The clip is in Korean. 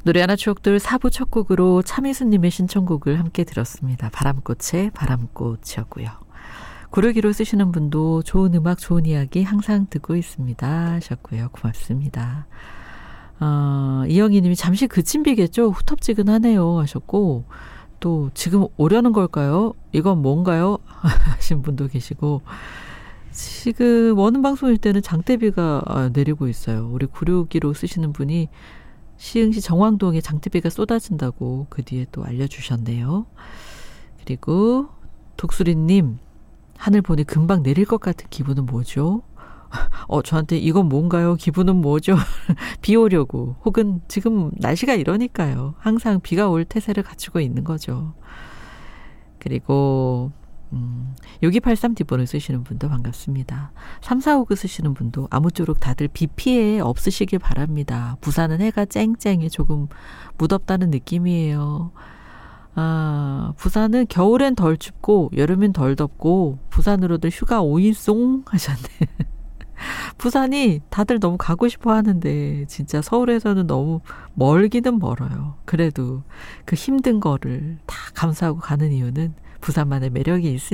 노래 하나 추억들 4부 첫 곡으로 차미수님의 신청곡을 함께 들었습니다. 바람꽃의 바람꽃이었고요. 고르기로 쓰시는 분도 좋은 음악 좋은 이야기 항상 듣고 있습니다 하셨고요. 고맙습니다. 이영희 님이 잠시 그친 비겠죠? 후텁지근하네요 하셨고, 또 지금 오려는 걸까요? 이건 뭔가요? 하신 분도 계시고, 지금 어느 방송일 때는 장대비가 내리고 있어요. 우리 961로 쓰시는 분이 시흥시 정왕동에 장대비가 쏟아진다고 그 뒤에 또 알려주셨네요. 그리고 독수리님, 하늘 보니 금방 내릴 것 같은 기분은 뭐죠? 저한테 이건 뭔가요? 기분은 뭐죠? 비 오려고, 혹은 지금 날씨가 이러니까요. 항상 비가 올 태세를 갖추고 있는 거죠. 그리고 6283D번을 쓰시는 분도 반갑습니다. 3459 쓰시는 분도 아무쪼록 다들 비 피해 없으시길 바랍니다. 부산은 해가 쨍쨍해 조금 무덥다는 느낌이에요. 부산은 겨울엔 덜 춥고 여름엔 덜 덥고 부산으로들 휴가 오이송 하셨네. 부산이 다들 너무 가고 싶어 하는데 진짜 서울에서는 너무 멀기는 멀어요. 그래도 그 힘든 거를 다 감수하고 가는 이유는 부산만의 매력이 있으니까.